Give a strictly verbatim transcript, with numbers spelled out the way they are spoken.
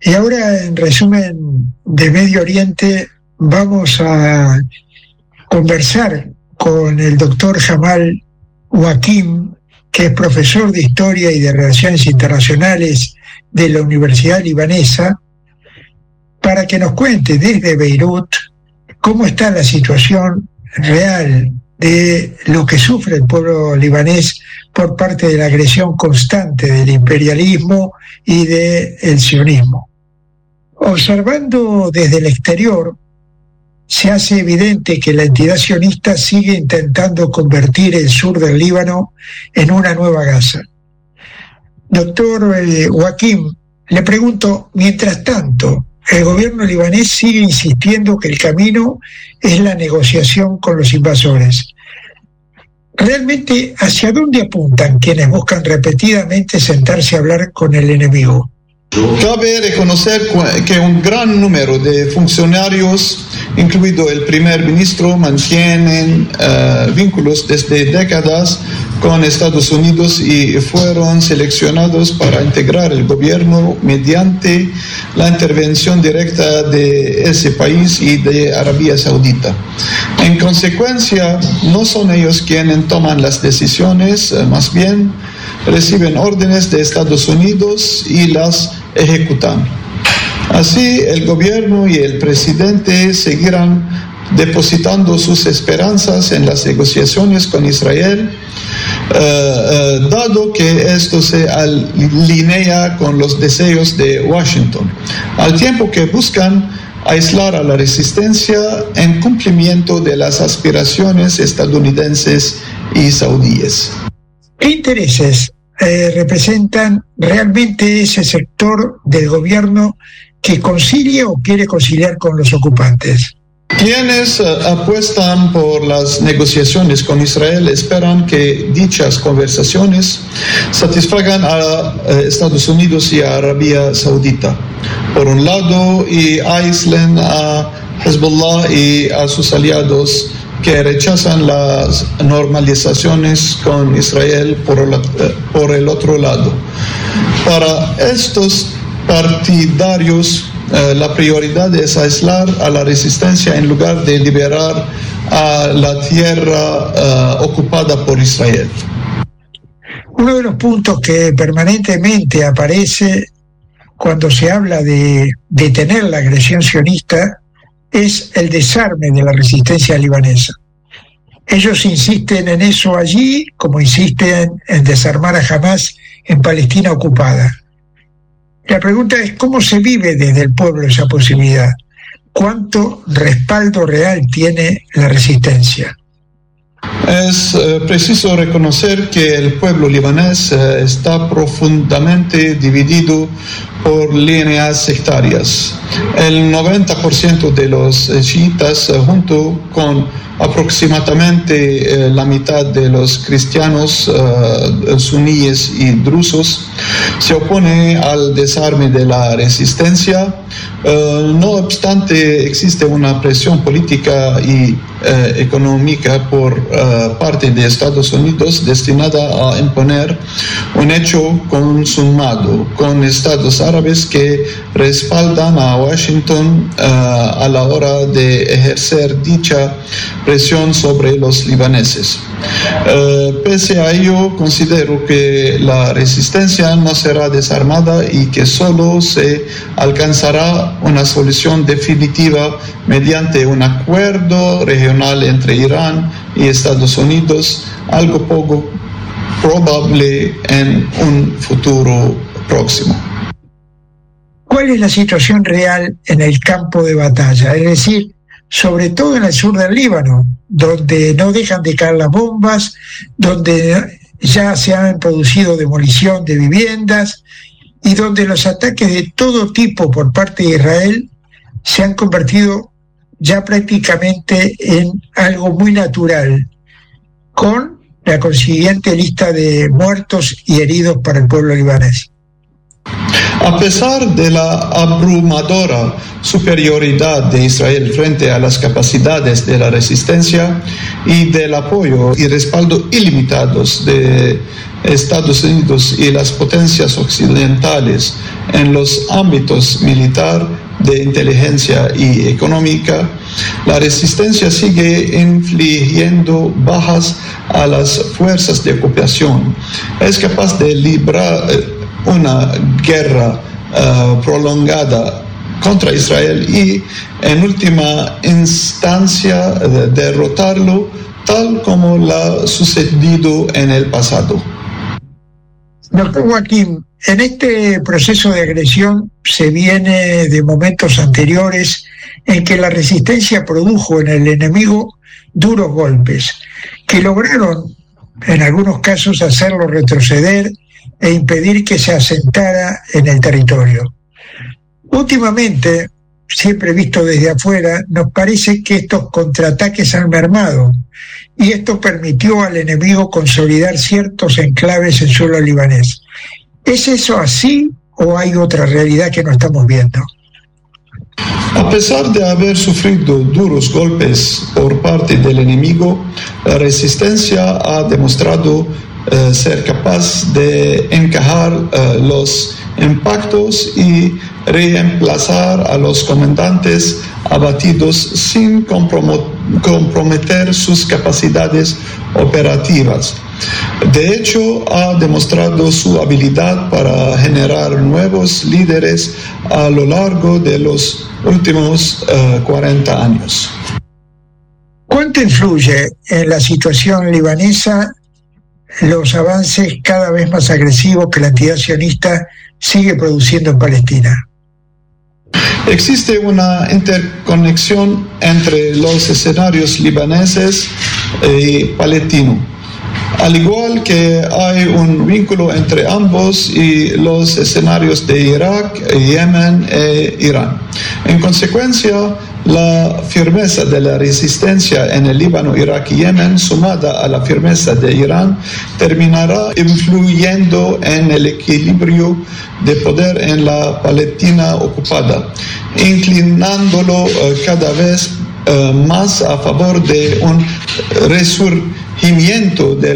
Y ahora, en resumen de Medio Oriente, vamos a conversar con el doctor Jamal Joaquim, que es profesor de Historia y de Relaciones Internacionales de la Universidad Libanesa, para que nos cuente desde Beirut cómo está la situación real de lo que sufre el pueblo libanés por parte de la agresión constante del imperialismo y del sionismo. Observando desde el exterior, se hace evidente que la entidad sionista sigue intentando convertir el sur del Líbano en una nueva Gaza. Doctor eh, Joaquim, le pregunto, mientras tanto, el gobierno libanés sigue insistiendo que el camino es la negociación con los invasores. ¿Realmente hacia dónde apuntan quienes buscan repetidamente sentarse a hablar con el enemigo? Cabe reconocer que un gran número de funcionarios, incluido el primer ministro, mantienen uh, vínculos desde décadas con Estados Unidos y fueron seleccionados para integrar el gobierno mediante la intervención directa de ese país y de Arabia Saudita. En consecuencia, no son ellos quienes toman las decisiones, más bien reciben órdenes de Estados Unidos y las ejecutan. Así, el gobierno y el presidente seguirán depositando sus esperanzas en las negociaciones con Israel, uh, uh, dado que esto se alinea con los deseos de Washington, al tiempo que buscan aislar a la resistencia en cumplimiento de las aspiraciones estadounidenses y saudíes. ¿Qué intereses eh, representan realmente ese sector del gobierno que concilia o quiere conciliar con los ocupantes? Quienes uh, apuestan por las negociaciones con Israel esperan que dichas conversaciones satisfagan a uh, Estados Unidos y a Arabia Saudita, por un lado, y aíslen a Hezbollah y a sus aliados que rechazan las normalizaciones con Israel por el, uh, por el otro lado. Para estos partidarios, Uh, la prioridad es aislar a la resistencia en lugar de liberar a la tierra uh, ocupada por Israel. Uno de los puntos que permanentemente aparece cuando se habla de detener la agresión sionista es el desarme de la resistencia libanesa. Ellos insisten en eso allí, como insisten en desarmar a Hamás en Palestina ocupada. La pregunta es cómo se vive desde el pueblo esa posibilidad. ¿Cuánto respaldo real tiene la resistencia? Es eh, preciso reconocer que el pueblo libanés eh, está profundamente dividido por líneas sectarias. El noventa por ciento de los chiitas, eh, junto con aproximadamente eh, la mitad de los cristianos eh, suníes y drusos, se opone al desarme de la resistencia. Eh, no obstante, existe una presión política y eh, económica por eh, parte de Estados Unidos destinada a imponer un hecho consumado con estados árabes que respaldan a Washington eh, a la hora de ejercer dicha presión sobre los libaneses. Eh, pese a ello, considero que la resistencia no será desarmada y que solo se alcanzará una solución definitiva mediante un acuerdo regional entre Irán y Estados Unidos, algo poco probable en un futuro próximo. ¿Cuál es la situación real en el campo de batalla? Es decir, sobre todo en el sur del Líbano, donde no dejan de caer las bombas, donde ya se han producido demolición de viviendas y donde los ataques de todo tipo por parte de Israel se han convertido ya prácticamente en algo muy natural, con la consiguiente lista de muertos y heridos para el pueblo libanés. A pesar de la abrumadora superioridad de Israel frente a las capacidades de la resistencia y del apoyo y respaldo ilimitados de Estados Unidos y las potencias occidentales en los ámbitos militar, de inteligencia y económica, la resistencia sigue infligiendo bajas a las fuerzas de ocupación. Es capaz de librar una guerra uh, prolongada contra Israel y, en última instancia, de derrotarlo, tal como lo ha sucedido en el pasado. Doctor Joaquín, en este proceso de agresión se viene de momentos anteriores en que la resistencia produjo en el enemigo duros golpes que lograron, en algunos casos, hacerlo retroceder e impedir que se asentara en el territorio. Últimamente, siempre visto desde afuera, nos parece que estos contraataques han mermado y esto permitió al enemigo consolidar ciertos enclaves en suelo libanés. ¿Es eso así o hay otra realidad que no estamos viendo? A pesar de haber sufrido duros golpes por parte del enemigo, la resistencia ha demostrado eh, ser capaz de encajar eh, los impactos y reemplazar a los comandantes abatidos sin comprometer sus capacidades operativas. De hecho, ha demostrado su habilidad para generar nuevos líderes a lo largo de los últimos uh, cuarenta años. ¿Cuánto influye en la situación libanesa los avances cada vez más agresivos que la entidad sionista sigue produciendo en Palestina? Existe una interconexión entre los escenarios libaneses y palestinos, al igual que hay un vínculo entre ambos y los escenarios de Irak, Yemen e Irán. En consecuencia, la firmeza de la resistencia en el Líbano, Irak y Yemen, sumada a la firmeza de Irán, terminará influyendo en el equilibrio de poder en la Palestina ocupada, inclinándolo uh, cada vez uh, más a favor de un resurgimiento del